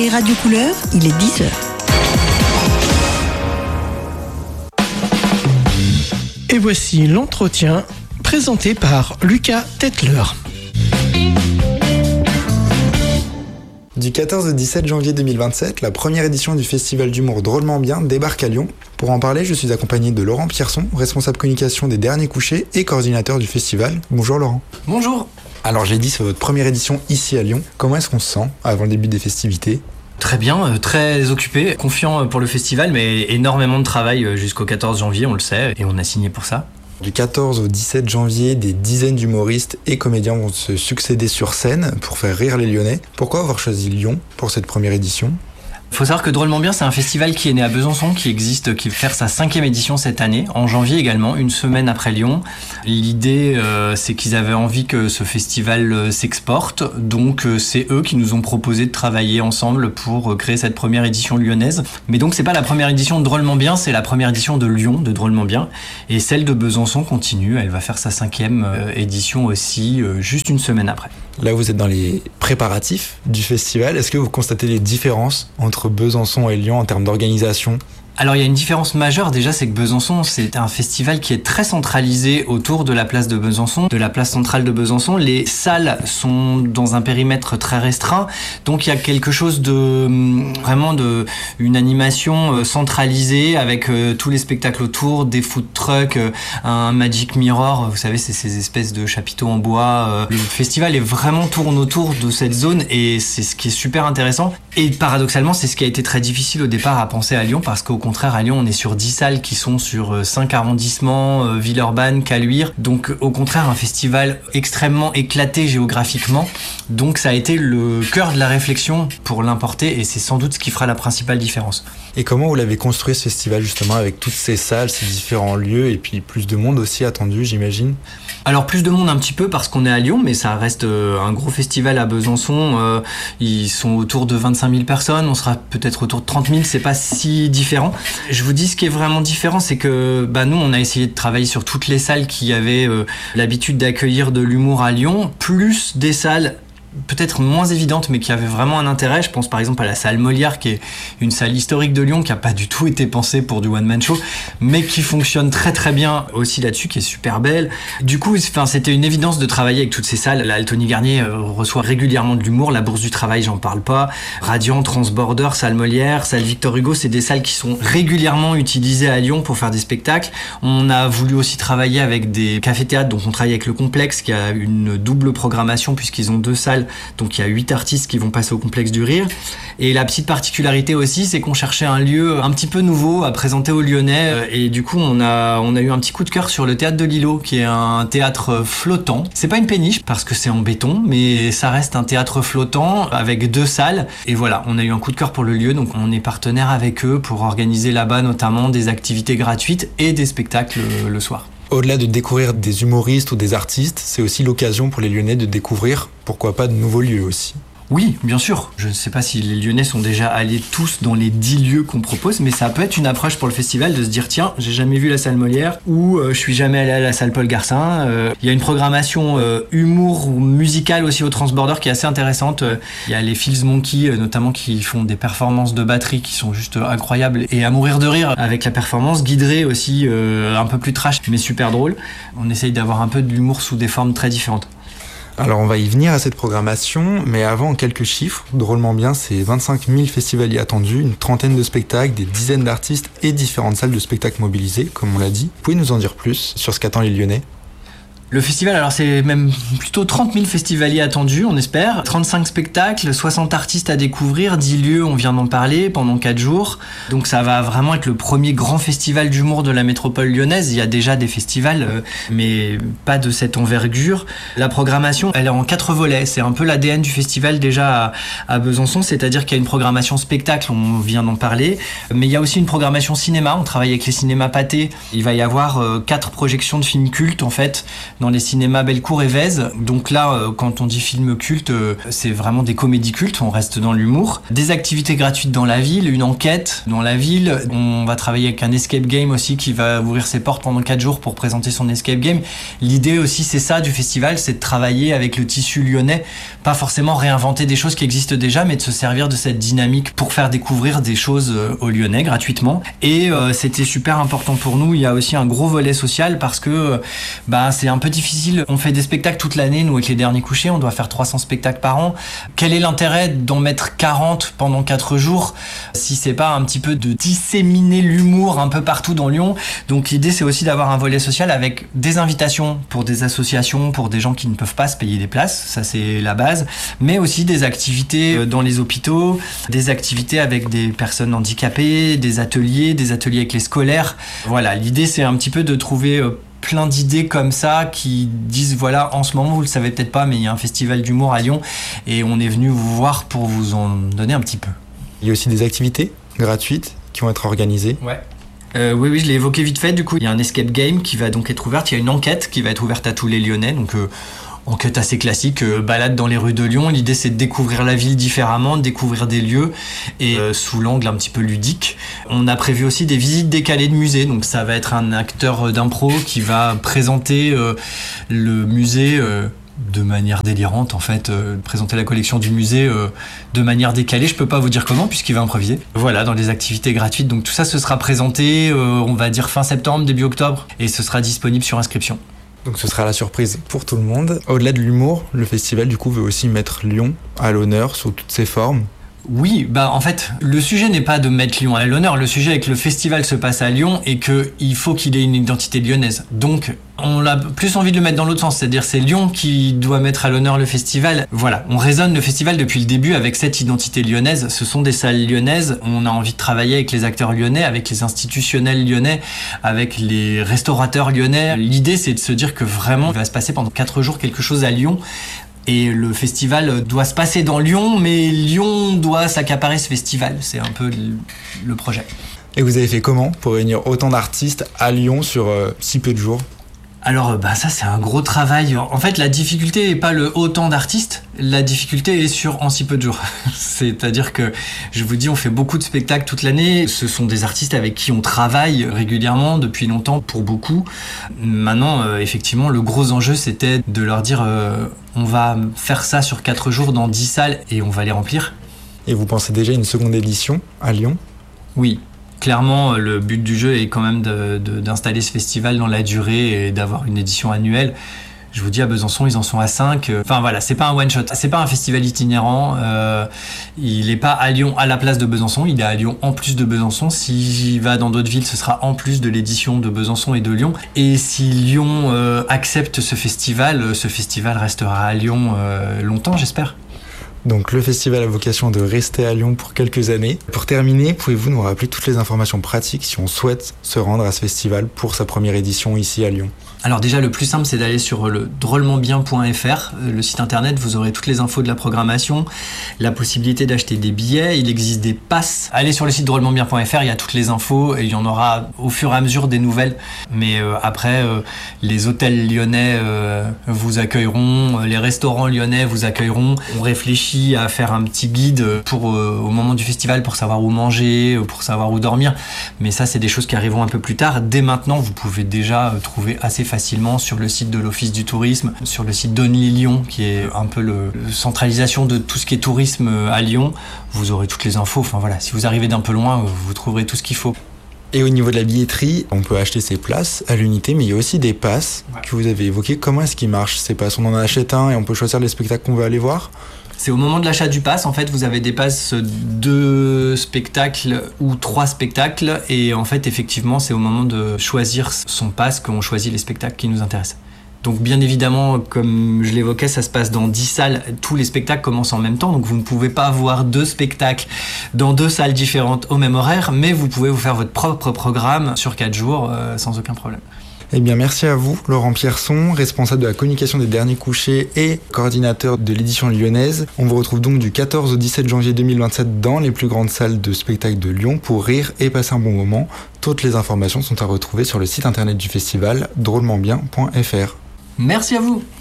Et Radio Couleur, il est 10h. Et voici l'entretien présenté par Lucas Tetler. Du 14 au 17 janvier 2027, la première édition du Festival d'humour Drôlement Bien débarque à Lyon. Pour en parler, je suis accompagné de Laurent Pierson, responsable communication des Derniers Couchés et coordinateur du festival. Bonjour Laurent. Bonjour. Alors j'ai dit, c'est votre première édition ici à Lyon. Comment est-ce qu'on se sent avant le début des festivités ? Très bien, très occupé, confiant pour le festival, mais énormément de travail jusqu'au 14 janvier, on le sait, et on a signé pour ça. Du 14 au 17 janvier, des dizaines d'humoristes et comédiens vont se succéder sur scène pour faire rire les Lyonnais. Pourquoi avoir choisi Lyon pour cette première édition ? Faut savoir que Drôlement Bien, c'est un festival qui est né à Besançon, qui existe, qui va faire sa 5e édition cette année, en janvier également, une semaine après Lyon. L'idée, c'est qu'ils avaient envie que ce festival s'exporte, donc c'est eux qui nous ont proposé de travailler ensemble pour créer cette première édition lyonnaise. Mais donc c'est pas la première édition de Drôlement Bien, c'est la première édition de Lyon, de Drôlement Bien. Et celle de Besançon continue, elle va faire sa 5e édition aussi, juste une semaine après. Là, vous êtes dans les préparatifs du festival. Est-ce que vous constatez les différences entre Besançon et Lyon en termes d'organisation ? Alors il y a une différence majeure déjà, c'est que Besançon, c'est un festival qui est très centralisé autour de la place de Besançon, de la place centrale de Besançon. Les salles sont dans un périmètre très restreint, donc il y a quelque chose de vraiment de une animation centralisée avec tous les spectacles autour, des food trucks, un Magic Mirror, vous savez, c'est ces espèces de chapiteaux en bois. Le festival est vraiment tourne autour de cette zone et c'est ce qui est super intéressant. Et paradoxalement, c'est ce qui a été très difficile au départ à penser à Lyon, parce qu'au contraire, à Lyon, on est sur 10 salles qui sont sur 5 arrondissements, Villeurbanne, Caluire. Donc, au contraire, un festival extrêmement éclaté géographiquement. Donc, ça a été le cœur de la réflexion pour l'importer et c'est sans doute ce qui fera la principale différence. Et comment vous l'avez construit ce festival justement avec toutes ces salles, ces différents lieux et puis plus de monde aussi attendu, j'imagine ? Alors plus de monde un petit peu parce qu'on est à Lyon, mais ça reste un gros festival à Besançon. Ils sont autour de 25 000 personnes, on sera peut-être autour de 30 000, c'est pas si différent. Je vous dis, ce qui est vraiment différent, c'est que nous, on a essayé de travailler sur toutes les salles qui avaient l'habitude d'accueillir de l'humour à Lyon, plus des salles peut-être moins évidente mais qui avait vraiment un intérêt. Je pense par exemple à la salle Molière, qui est une salle historique de Lyon qui a pas du tout été pensée pour du one man show mais qui fonctionne très très bien aussi là-dessus, qui est super belle. Du coup, c'était une évidence de travailler avec toutes ces salles. La Tony Garnier reçoit régulièrement de l'humour, la Bourse du Travail, j'en parle pas, Radiant, Transborder, salle Molière, salle Victor Hugo, c'est des salles qui sont régulièrement utilisées à Lyon pour faire des spectacles. On a voulu aussi travailler avec des cafés-théâtres, donc on travaille avec le Complexe qui a une double programmation puisqu'ils ont 2 salles. Donc il y a 8 artistes qui vont passer au Complexe du Rire. Et la petite particularité aussi, c'est qu'on cherchait un lieu un petit peu nouveau à présenter aux Lyonnais. Et du coup, on a eu un petit coup de cœur sur le théâtre de l'Îlot, qui est un théâtre flottant. C'est pas une péniche parce que c'est en béton, mais ça reste un théâtre flottant avec 2 salles. Et voilà, on a eu un coup de cœur pour le lieu. Donc on est partenaire avec eux pour organiser là-bas notamment des activités gratuites et des spectacles le soir. Au-delà de découvrir des humoristes ou des artistes, c'est aussi l'occasion pour les Lyonnais de découvrir, pourquoi pas, de nouveaux lieux aussi. Oui, bien sûr. Je ne sais pas si les Lyonnais sont déjà allés tous dans les 10 lieux qu'on propose, mais ça peut être une approche pour le festival de se dire tiens, j'ai jamais vu la salle Molière ou je suis jamais allé à la salle Paul Garcin. Il y a une programmation humour ou musicale aussi au Transborder qui est assez intéressante. Il y a les Feels Monkey notamment qui font des performances de batterie qui sont juste incroyables et à mourir de rire avec la performance. Guidré aussi, un peu plus trash mais super drôle. On essaye d'avoir un peu de l'humour sous des formes très différentes. Alors on va y venir à cette programmation, mais avant quelques chiffres. Drôlement Bien, c'est 25 000 festivaliers attendus, une trentaine de spectacles, des dizaines d'artistes et différentes salles de spectacles mobilisées, comme on l'a dit. Vous pouvez nous en dire plus sur ce qu'attend les Lyonnais ? Le festival, alors c'est même plutôt 30 000 festivaliers attendus, on espère. 35 spectacles, 60 artistes à découvrir, 10 lieux, on vient d'en parler, pendant 4 jours. Donc ça va vraiment être le premier grand festival d'humour de la métropole lyonnaise. Il y a déjà des festivals, mais pas de cette envergure. La programmation, elle est en 4 volets. C'est un peu l'ADN du festival déjà à Besançon, c'est-à-dire qu'il y a une programmation spectacle, on vient d'en parler. Mais il y a aussi une programmation cinéma, on travaille avec les cinémas Pathé. Il va y avoir 4 projections de films cultes en fait. dans les cinémas Bellecour et Vèze. Donc là, quand on dit film culte, c'est vraiment des comédies cultes, on reste dans l'humour. Des activités gratuites dans la ville, une enquête dans la ville. On va travailler avec un escape game aussi qui va ouvrir ses portes pendant 4 jours pour présenter son escape game. L'idée aussi, c'est ça du festival, c'est de travailler avec le tissu lyonnais, pas forcément réinventer des choses qui existent déjà, mais de se servir de cette dynamique pour faire découvrir des choses aux Lyonnais gratuitement. Et c'était super important pour nous. Il y a aussi un gros volet social parce que c'est un peu difficile. On fait des spectacles toute l'année, nous avec les Derniers Couchés, on doit faire 300 spectacles par an. Quel est l'intérêt d'en mettre 40 pendant 4 jours si c'est pas un petit peu de disséminer l'humour un peu partout dans Lyon? Donc l'idée, c'est aussi d'avoir un volet social avec des invitations pour des associations, pour des gens qui ne peuvent pas se payer des places, ça c'est la base, mais aussi des activités dans les hôpitaux, des activités avec des personnes handicapées, des ateliers avec les scolaires. Voilà, l'idée c'est un petit peu de trouver plein d'idées comme ça qui disent voilà, en ce moment vous le savez peut-être pas, mais il y a un festival d'humour à Lyon et on est venu vous voir pour vous en donner un petit peu. Il y a aussi des activités gratuites qui vont être organisées. Ouais. Oui, je l'ai évoqué vite fait. Du coup, il y a un escape game qui va donc être ouverte. Il y a une enquête qui va être ouverte à tous les Lyonnais. Donc, enquête assez classique, balade dans les rues de Lyon. L'idée, c'est de découvrir la ville différemment, de découvrir des lieux et sous l'angle un petit peu ludique. On a prévu aussi des visites décalées de musées. Donc, ça va être un acteur d'impro qui va présenter le musée de manière délirante, en fait, présenter la collection du musée de manière décalée. Je peux pas vous dire comment puisqu'il va improviser. Voilà, dans les activités gratuites. Donc tout ça, ce sera présenté, on va dire fin septembre, début octobre, et ce sera disponible sur inscription. Donc ce sera la surprise pour tout le monde. Au-delà de l'humour, le festival du coup veut aussi mettre Lyon à l'honneur sous toutes ses formes. Oui, en fait, le sujet n'est pas de mettre Lyon à l'honneur, le sujet est que le festival se passe à Lyon et qu'il faut qu'il ait une identité lyonnaise. Donc, on a plus envie de le mettre dans l'autre sens, c'est-à-dire c'est Lyon qui doit mettre à l'honneur le festival. Voilà, on raisonne le festival depuis le début avec cette identité lyonnaise, ce sont des salles lyonnaises, on a envie de travailler avec les acteurs lyonnais, avec les institutionnels lyonnais, avec les restaurateurs lyonnais. L'idée, c'est de se dire que vraiment, il va se passer pendant 4 jours quelque chose à Lyon. Et le festival doit se passer dans Lyon, mais Lyon doit s'accaparer ce festival. C'est un peu le projet. Et vous avez fait comment pour réunir autant d'artistes à Lyon sur si peu de jours ? Alors ça c'est un gros travail. En fait la difficulté n'est pas le autant d'artistes, la difficulté est sur en si peu de jours. C'est-à-dire que je vous dis on fait beaucoup de spectacles toute l'année, ce sont des artistes avec qui on travaille régulièrement depuis longtemps pour beaucoup. Maintenant effectivement le gros enjeu c'était de leur dire on va faire ça sur 4 jours dans 10 salles et on va les remplir. Et vous pensez déjà à une seconde édition à Lyon ? Oui. Clairement, le but du jeu est quand même d'installer ce festival dans la durée et d'avoir une édition annuelle. Je vous dis, à Besançon, ils en sont à 5. Enfin voilà, c'est pas un one-shot, c'est pas un festival itinérant. Il est pas à Lyon à la place de Besançon, il est à Lyon en plus de Besançon. S'il va dans d'autres villes, ce sera en plus de l'édition de Besançon et de Lyon. Et si Lyon accepte ce festival restera à Lyon longtemps, j'espère. Donc le festival a vocation de rester à Lyon pour quelques années. Pour terminer, pouvez-vous nous rappeler toutes les informations pratiques si on souhaite se rendre à ce festival pour sa première édition ici à Lyon ? Alors déjà, le plus simple, c'est d'aller sur le drôlementbien.fr, le site internet, vous aurez toutes les infos de la programmation, la possibilité d'acheter des billets, il existe des passes. Allez sur le site drôlementbien.fr, il y a toutes les infos et il y en aura au fur et à mesure des nouvelles. Mais après, les hôtels lyonnais vous accueilleront, les restaurants lyonnais vous accueilleront. On réfléchit à faire un petit guide pour au moment du festival pour savoir où manger, pour savoir où dormir. Mais ça, c'est des choses qui arriveront un peu plus tard. Dès maintenant, vous pouvez déjà trouver assez facilement sur le site de l'Office du tourisme, sur le site d'Only Lyon, qui est un peu la centralisation de tout ce qui est tourisme à Lyon. Vous aurez toutes les infos. Enfin voilà, si vous arrivez d'un peu loin, vous trouverez tout ce qu'il faut. Et au niveau de la billetterie, on peut acheter ses places à l'unité, mais il y a aussi des passes que vous avez évoquées. Comment est-ce qu'ils marchent, ces passes ? On en achète un et on peut choisir les spectacles qu'on veut aller voir ? C'est au moment de l'achat du pass, en fait, vous avez des passes 2 spectacles ou 3 spectacles. Et en fait, effectivement, c'est au moment de choisir son pass qu'on choisit les spectacles qui nous intéressent. Donc bien évidemment, comme je l'évoquais, ça se passe dans 10 salles. Tous les spectacles commencent en même temps, donc vous ne pouvez pas avoir 2 spectacles dans 2 salles différentes au même horaire, mais vous pouvez vous faire votre propre programme sur 4 jours sans aucun problème. Eh bien, merci à vous, Laurent Pierson, responsable de la communication des Derniers Couchés et coordinateur de l'édition lyonnaise. On vous retrouve donc du 14 au 17 janvier 2027 dans les plus grandes salles de spectacle de Lyon pour rire et passer un bon moment. Toutes les informations sont à retrouver sur le site internet du festival drôlementbien.fr. Merci à vous.